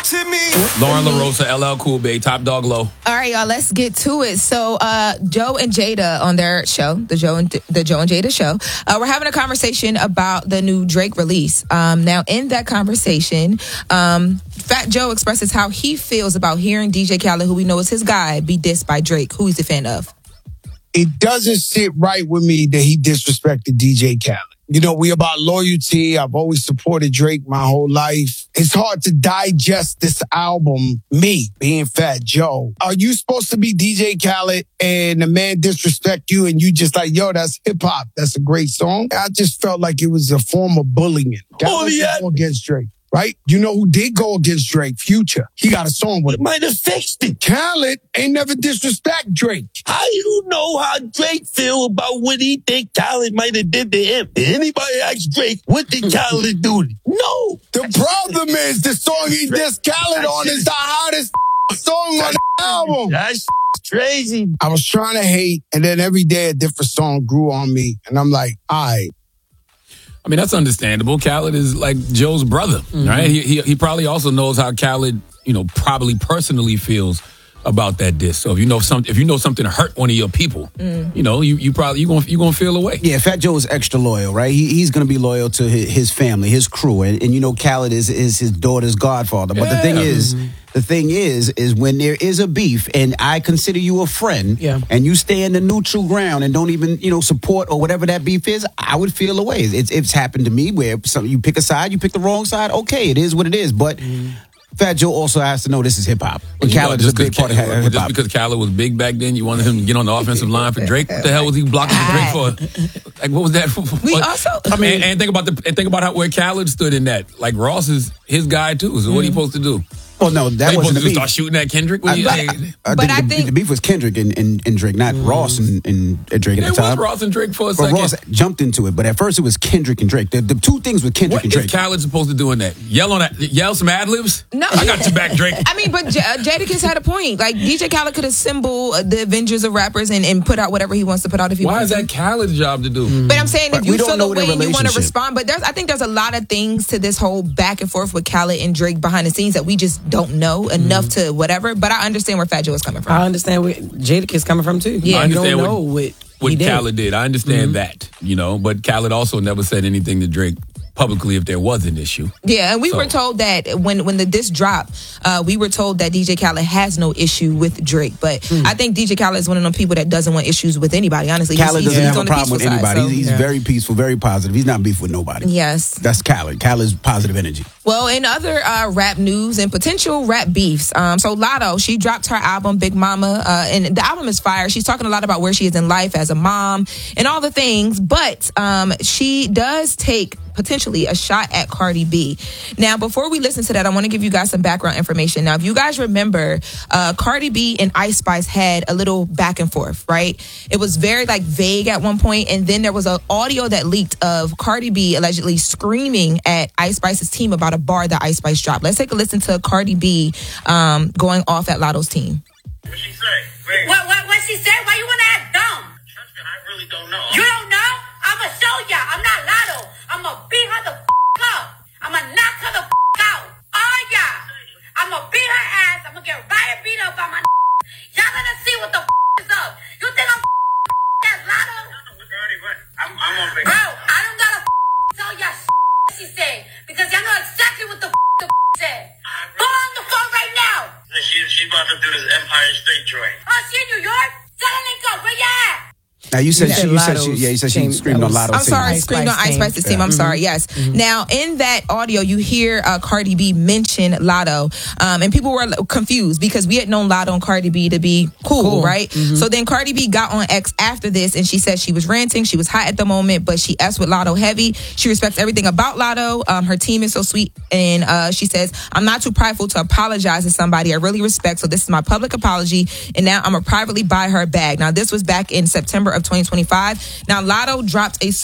to me. Lauren LaRosa, LL Cool J, Top Dog Low. All right, y'all, let's get to it. So, Joe and Jada on their show, the Joe and Jada show, we're having a conversation about the new Drake release. Now, in that conversation, Fat Joe expresses how he feels about hearing DJ Khaled, who we know is his guy, be dissed by Drake, who he's a fan of. It doesn't sit right with me that he disrespected DJ Khaled. You know, we about loyalty. I've always supported Drake my whole life. It's hard to digest this album, me being Fat Joe. Are you supposed to be DJ Khaled and the man disrespect you and you just like, yo, that's hip hop. That's a great song. I just felt like it was a form of bullying. Khaled didn't go against Drake. Right? You know who did go against Drake? Future. He got a song with him. Might have fixed it. Khaled ain't never disrespect Drake. How you know how Drake feel about what he think Khaled might have did to him? Did anybody ask Drake, what did Khaled do? No. The problem is the song he dissed Khaled on is the hottest song on the album. That's crazy. I was trying to hate, and then every day a different song grew on me. And I'm like, all right. I mean, that's understandable. Khaled is like Joe's brother, right? He probably also knows how Khaled, probably personally feels about that diss. So if you know something hurt one of your people, you probably you gonna feel away. Yeah, Fat Joe is extra loyal, right? He's gonna be loyal to his family, his crew, and Khaled is his daughter's godfather. But the thing is when there is a beef and I consider you a friend, and you stay in the neutral ground and don't even support or whatever that beef is, I would feel away. It's happened to me where you pick a side, you pick the wrong side. Okay, it is what it is, but. Fat Joe also has to know this is hip hop. Khaled is a big part of hip hop. Just because Khaled was big back then, you wanted him to get on the offensive line for Drake. What the hell was he blocking for Drake for? Like, what was that for? And think about where Khaled stood in that. Like, Ross is his guy too. So what are you supposed to do? Well, no, that wasn't the beef. Start shooting at Kendrick? I think the beef was Kendrick and Drake, not Ross and Drake at the time. It was Ross and Drake for a second. Ross jumped into it, but at first it was Kendrick and Drake. The two things with Kendrick and Drake. What is Khaled supposed to do in that? Yell some ad-libs? No. I got your back, Drake. I mean, but Jadakiss had a point. Like, DJ Khaled could assemble the Avengers of rappers and put out whatever he wants to put out if he wants to. Why is that Khaled's job to do? But I'm saying if you feel the way and you want to respond, but I think there's a lot of things to this whole back and forth with Khaled and Drake behind the scenes that we just don't know enough to whatever, but I understand where Fat Joe is coming from. I understand where Jadakiss coming from too. Yeah, I understand you don't know what Khaled did. I understand that, but Khaled also never said anything to Drake publicly if there was an issue. Yeah, and we were told that when the diss dropped, we were told that DJ Khaled has no issue with Drake. But I think DJ Khaled is one of them people that doesn't want issues with anybody, honestly. Khaled doesn't have a problem with anybody. Side, he's very peaceful, very positive. He's not beef with nobody. Yes. That's Khaled. Khaled's positive energy. Well, in other rap news and potential rap beefs, so Latto, she dropped her album, Big Mama, and the album is fire. She's talking a lot about where she is in life as a mom and all the things, but she does take potentially a shot at Cardi B. Now, before we listen to that, I want to give you guys some background information. Now, if you guys remember, Cardi B and Ice Spice had a little back and forth, right? It was very vague at one point, and then there was an audio that leaked of Cardi B allegedly screaming at Ice Spice's team about a bar that Ice Spice dropped. Let's take a listen to Cardi B going off at Latto's team. What she say? What she say? Why you want to act dumb? Trust me, I really don't know. You don't know? I'ma show ya. I'm not Latto. I'ma beat her the up. I'ma knock her the out. Oh yeah. I'ma beat her ass. I'ma get Riot beat up by my y'all gonna see what the is up. You think I'm that Latto? I'm on vacation. Bro, I don't gotta tell y'all she said because y'all know exactly what the said. Go on the phone right now. She about to do this Empire State joint. Oh, she in New York? Tell her link up. Where you at? Now you said she screamed on Latto's team. I'm sorry, screamed on Ice Spice's team. I'm sorry. Yes. Now in that audio, you hear Cardi B mention Latto, and people were confused because we had known Latto and Cardi B to be cool. Right? So then Cardi B got on X after this, and she said she was ranting, she was hot at the moment, but she S with Latto heavy. She respects everything about Latto. Her team is so sweet, and she says, "I'm not too prideful to apologize to somebody I really respect. So this is my public apology, and now I'm gonna privately buy her a bag." Now this was back in September of 2025. Now Latto dropped a